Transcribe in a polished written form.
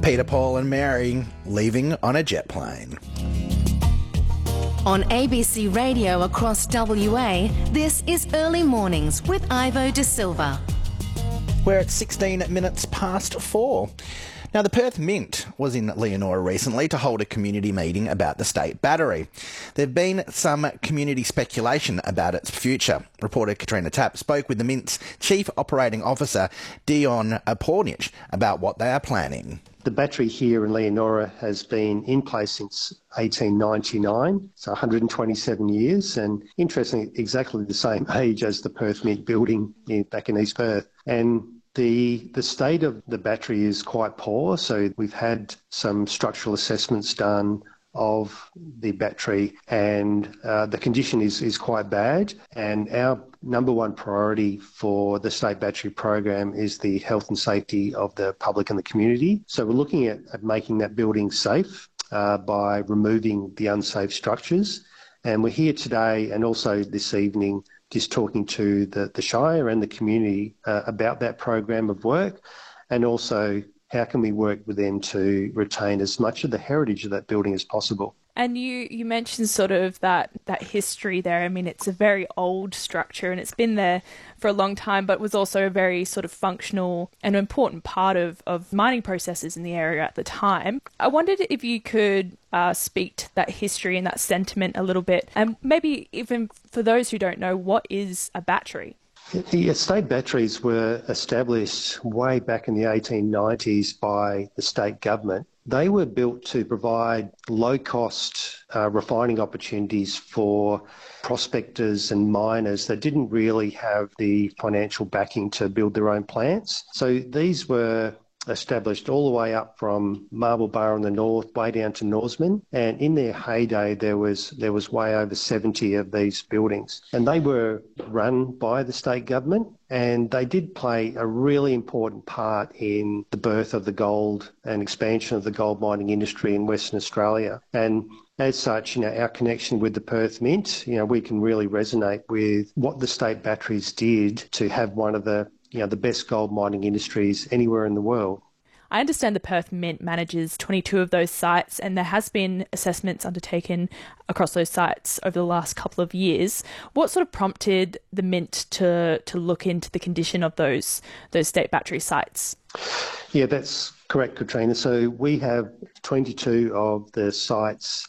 Peter, Paul and Mary leaving on a jet plane. On ABC Radio across WA, this is Early Mornings with Ivo De Silva. We're at 16 minutes past 4. Now, the Perth Mint was in Leonora recently to hold a community meeting about the State Battery. There have been some community speculation about its future. Reporter Katrina Tapp spoke with the Mint's Chief Operating Officer, Dion Pornich, about what they are planning. The battery here in Leonora has been in place since 1899, so 127 years, and interestingly, exactly the same age as the Perth Mint building back in East Perth. And the state of the battery is quite poor, so we've had some structural assessments done of the battery, and the condition is quite bad. And our number one priority for the State Battery Program is the health and safety of the public and the community. So we're looking at making that building safe by removing the unsafe structures. And we're here today and also this evening just talking to the Shire and the community about that program of work, and also how can we work with them to retain as much of the heritage of that building as possible. And you mentioned sort of that history there. I mean, it's a very old structure and it's been there for a long time, but was also a very sort of functional and important part of mining processes in the area at the time. I wondered if you could speak to that history and that sentiment a little bit, and maybe even for those who don't know, what is a battery? The state batteries were established way back in the 1890s by the state government. They were built to provide low-cost refining opportunities for prospectors and miners that didn't really have the financial backing to build their own plants. So these were established all the way up from Marble Bar in the north, way down to Norseman. And in their heyday, there was way over 70 of these buildings. And they were run by the state government, and they did play a really important part in the birth of the gold and expansion of the gold mining industry in Western Australia. And as such, our connection with the Perth Mint, we can really resonate with what the state batteries did to have one of the best gold mining industries anywhere in the world. I understand the Perth Mint manages 22 of those sites, and there has been assessments undertaken across those sites over the last couple of years. What sort of prompted the Mint to look into the condition of those state battery sites? Yeah, that's correct, Katrina. So we have 22 of the sites